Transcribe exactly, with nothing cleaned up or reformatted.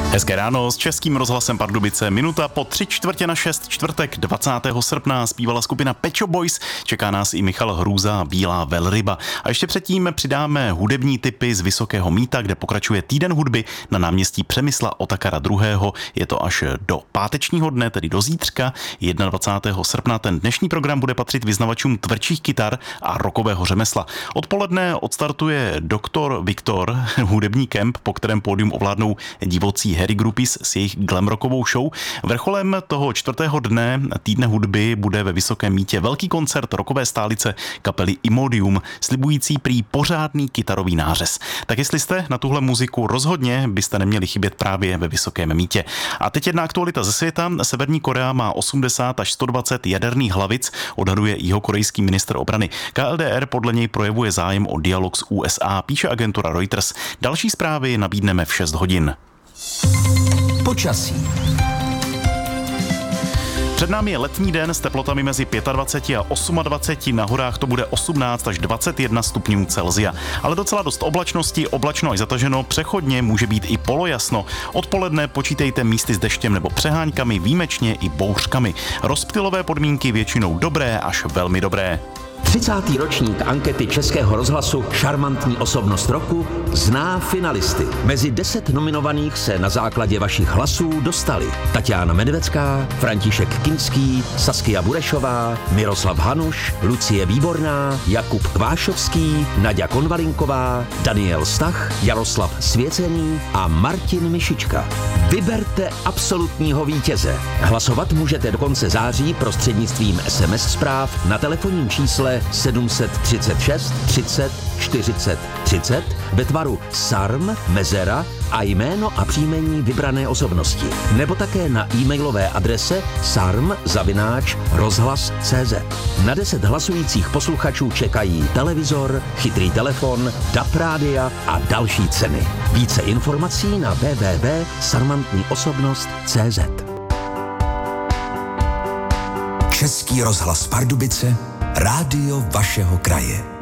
Hezké ráno s Českým rozhlasem Pardubice. Minuta po tři čtvrtě na šest, čtvrtek dvacátého srpna zpívala skupina Pet Shop Boys. Čeká nás i Michal Hrůza a Bílá velryba. A ještě předtím přidáme hudební tipy z Vysokého Mýta, kde pokračuje týden hudby na náměstí Přemysla Otakara druhého. Je to až do pátečního dne, tedy do zítřka, dvacátého prvního srpna. Ten dnešní program bude patřit vyznavačům tvrdších kytar a rockového řemesla. Odpoledne odstartuje Doktor Viktor, hudební kemp, po kterém pódium ovládnou divocí Harry Groupies s jejich glam rockovou show. Vrcholem toho čtvrtého dne týdne hudby bude ve Vysokém Mýtě velký koncert rockové stálice kapely Imodium, slibující prý pořádný kytarový nářez. Tak jestli jste na tuhle muziku, rozhodně byste neměli chybět právě ve Vysokém Mýtě. A teď jedna aktualita ze světa. Severní Korea má osmdesát až sto dvacet jaderných hlavic, odhaduje jihokorejský ministr obrany. K L D R podle něj projevuje zájem o dialog s U S A, píše agentura Reuters. Další zprávy nabídneme v šest hodin. Počasí. Před námi je letní den s teplotami mezi dvacet pět a dvacet osm, na horách to bude osmnáct až dvacet jedna stupňů Celsia. Ale docela dost oblačnosti, oblačno až zataženo, přechodně může být i polojasno. Odpoledne počítejte místy s deštěm nebo přeháňkami, výjimečně i bouřkami. Rozptylové podmínky většinou dobré až velmi dobré. třicátý ročník ankety Českého rozhlasu Šarmantní osobnost roku zná finalisty. Mezi deset nominovaných se na základě vašich hlasů dostali Tatiana Medvecká, František Kinský, Saskia Burešová, Miroslav Hanuš, Lucie Výborná, Jakub Kvášovský, Naďa Konvalinková, Daniel Stach, Jaroslav Svěcený a Martin Mišička. Vyberte absolutního vítěze. Hlasovat můžete do konce září prostřednictvím es em es zpráv na telefonním čísle sedm set třicet šest třicet čtyřicet třicet ve tvaru sarm, mezera a jméno a příjmení vybrané osobnosti. Nebo také na e-mailové adrese sarm zavináč rozhlas tečka cé zet. Na deset hlasujících posluchačů čekají televizor, chytrý telefon, D A B rádia a další ceny. Více informací na w w w tečka sarmantní osobnost tečka cé zet. Český rozhlas Pardubice, rádio vašeho kraje.